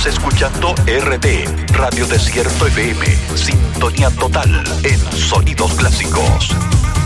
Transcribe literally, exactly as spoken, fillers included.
Estás escuchando R T, Radio Desierto F M. Sintonía total en sonidos clásicos.